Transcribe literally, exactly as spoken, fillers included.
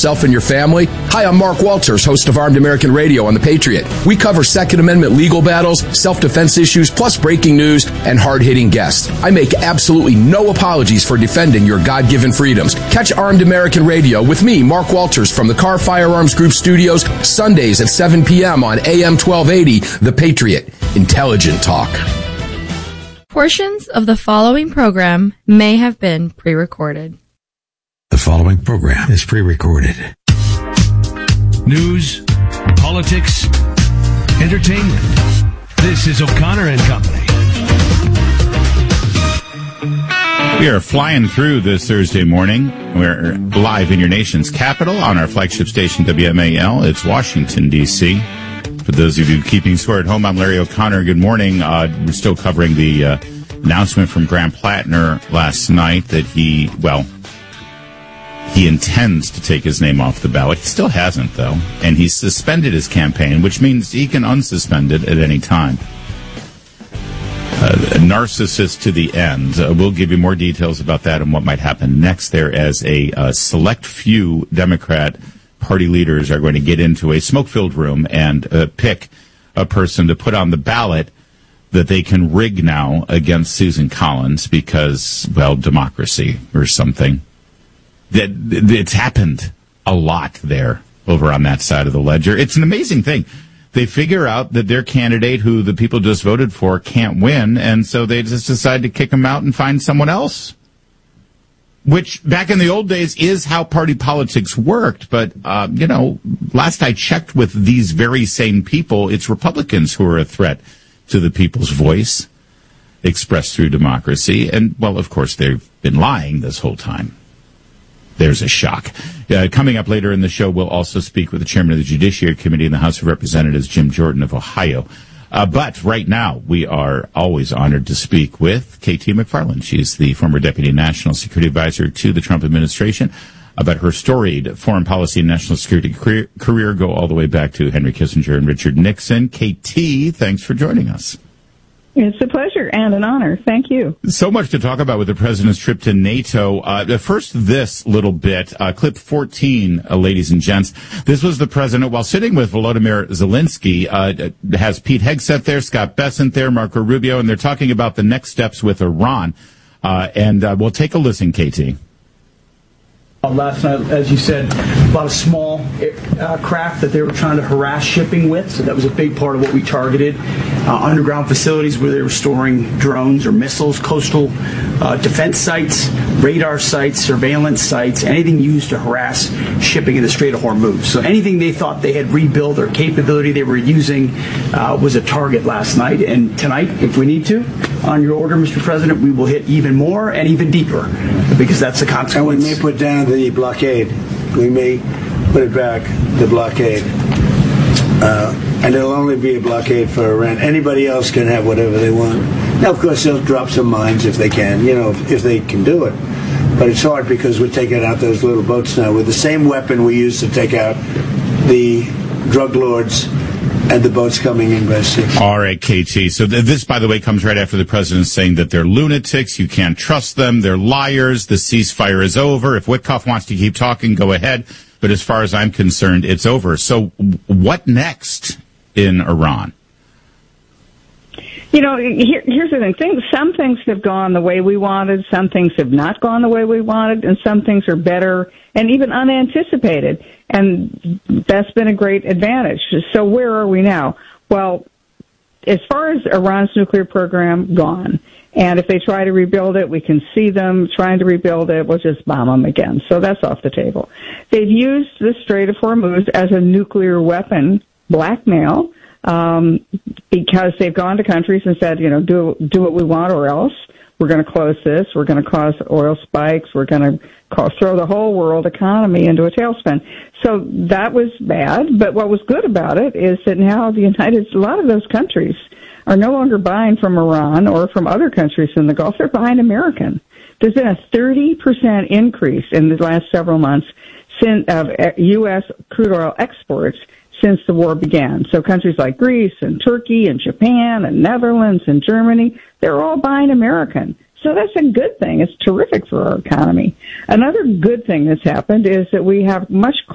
yourself and your family? Hi, I'm Mark Walters, host of Armed American Radio on The Patriot. We cover Second Amendment legal battles, self-defense issues, plus breaking news and hard-hitting guests. I make absolutely no apologies for defending your God-given freedoms. Catch Armed American Radio with me, Mark Walters, from the Car Firearms Group Studios, Sundays at seven p.m. on A M twelve eighty, The Patriot. Intelligent talk. Portions of the following program may have been pre-recorded. The following program is pre-recorded. News, politics, entertainment. This is O'Connor and Company. We are flying through this Thursday morning. We're live in your nation's capital on our flagship station, W M A L. It's Washington, D C For those of you keeping score at home, I'm Larry O'Connor. Good morning. Uh, we're still covering the uh, announcement from Graham Plattner last night that he, well, he intends to take his name off the ballot. He still hasn't, though. And he's suspended his campaign, which means he can unsuspend it at any time. Uh, a narcissist to the end. Uh, we'll give you more details about that and what might happen next there as a uh, select few Democrat party leaders are going to get into a smoke-filled room and uh, pick a person to put on the ballot that they can rig now against Susan Collins because, well, democracy or something. That it's happened a lot there over on that side of the ledger. It's an amazing thing. They figure out that their candidate, who the people just voted for, can't win, and so they just decide to kick him out and find someone else. Which, back in the old days, is how party politics worked. But, uh, you know, last I checked with these very same people, it's Republicans who are a threat to the people's voice expressed through democracy. And, well, of course, they've been lying this whole time. There's a shock. Uh, coming up later in the show, we'll also speak with the chairman of the Judiciary Committee in the House of Representatives, Jim Jordan of Ohio. Uh, but right now, we are always honored to speak with K T McFarland. She's the former Deputy National Security Advisor to the Trump administration. About her storied foreign policy and national security career, career go all the way back to Henry Kissinger and Richard Nixon. K T, thanks for joining us. It's a pleasure and an honor. Thank you. So much to talk about with the president's trip to NATO. Uh, first, this little bit, uh, clip fourteen, uh, ladies and gents. This was the president while sitting with Volodymyr Zelensky. Uh, has Pete Hegseth there, Scott Bessent there, Marco Rubio, and they're talking about the next steps with Iran. Uh, and uh, we'll take a listen, K T. Last night, as you said, a lot of small uh, craft that they were trying to harass shipping with, so that was a big part of what we targeted. Uh, underground facilities where they were storing drones or missiles, coastal uh, defense sites, radar sites, surveillance sites, anything used to harass shipping in the Strait of Hormuz. So anything they thought they had rebuilt or capability they were using uh, was a target last night. And tonight, if we need to, on your order, Mister President, we will hit even more and even deeper, because that's the consequence. And we may put down the blockade. We may put it back, the blockade. Uh, and it'll only be a blockade for Iran. Anybody else can have whatever they want. Now, of course, they'll drop some mines if they can, you know, if, if they can do it. But it's hard because we're taking out those little boats now with the same weapon we used to take out the drug lords and the boats coming in by sea. All right, K T. So th- this, by the way, comes right after the president saying that they're lunatics, you can't trust them, they're liars, the ceasefire is over. If Witkoff wants to keep talking, go ahead. But as far as I'm concerned, it's over. So what next in Iran? You know, here, here's the thing. things. Some things have gone the way we wanted, some things have not gone the way we wanted, and some things are better and even unanticipated. And that's been a great advantage. So where are we now? Well, as far as Iran's nuclear program, gone. And if they try to rebuild it, we can see them trying to rebuild it. We'll just bomb them again. So that's off the table. They've used the Strait of Hormuz as a nuclear weapon, blackmail, um, because they've gone to countries and said, you know, do do what we want or else. We're going to close this. We're going to cause oil spikes. We're going to cause, throw the whole world economy into a tailspin. So that was bad. But what was good about it is that now the United, a lot of those countries are no longer buying from Iran or from other countries in the Gulf. They're buying American. There's been a thirty percent increase in the last several months since, of U S crude oil exports since the war began. So countries like Greece and Turkey and Japan and Netherlands and Germany, they're all buying American. So that's a good thing. It's terrific for our economy. Another good thing that's happened is that we have much